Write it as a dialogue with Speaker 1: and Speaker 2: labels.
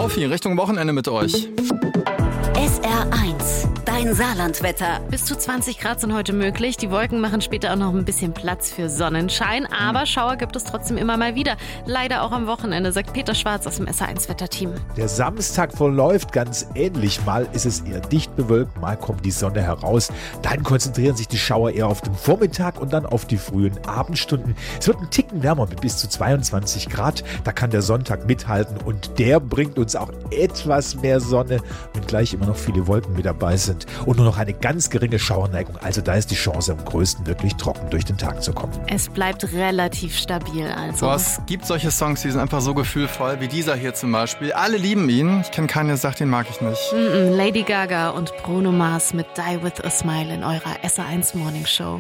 Speaker 1: Laufi, Richtung Wochenende mit euch.
Speaker 2: SR1, dein Saarlandwetter.
Speaker 3: Bis zu 20 Grad sind heute möglich. Die Wolken machen später auch noch ein bisschen Platz für Sonnenschein. Aber Schauer gibt es trotzdem immer mal wieder. Leider auch am Wochenende, sagt Peter Schwarz aus dem SR1-Wetterteam.
Speaker 4: Der Samstag verläuft ganz ähnlich. Mal ist es eher dicht bewölkt, mal kommt die Sonne heraus. Dann konzentrieren sich die Schauer eher auf den Vormittag und dann auf die frühen Abendstunden. Es wird ein Ticken wärmer mit bis zu 22 Grad. Da kann der Sonntag mithalten und der bringt uns auch etwas mehr Sonne, wenngleich immer noch viele Wolken mit dabei sind und nur noch eine ganz geringe Schauerneigung. Also da ist die Chance am größten, wirklich trocken durch den Tag zu kommen.
Speaker 3: Es bleibt relativ stabil. Also.
Speaker 1: Es gibt solche Songs, die sind einfach so gefühlvoll, wie dieser hier zum Beispiel. Alle lieben ihn. Ich kenne keinen, der sagt, den mag ich nicht.
Speaker 3: Lady Gaga und Bruno Mars mit Die With A Smile in eurer SR1 Morning Show.